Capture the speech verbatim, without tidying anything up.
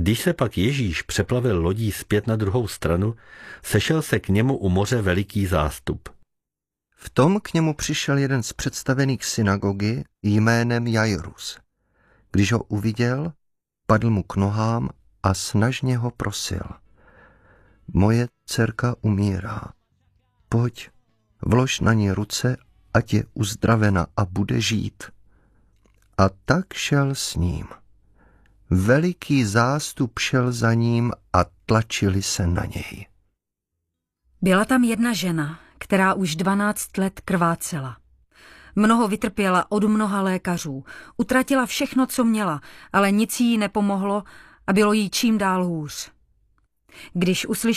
Když se pak Ježíš přeplavil lodí zpět na druhou stranu, sešel se k němu u moře veliký zástup. V tom k němu přišel jeden z představených synagogy jménem Jairus. Když ho uviděl, padl mu k nohám a snažně ho prosil. Moje dcerka umírá. Pojď, vlož na ní ruce, ať je uzdravena a bude žít. A tak šel s ním. Veliký zástup šel za ním a tlačili se na něj. Byla tam jedna žena, která už dvanáct let krvácela. Mnoho vytrpěla od mnoha lékařů, utratila všechno, co měla, ale nic jí nepomohlo a bylo jí čím dál hůř. Když uslyšela,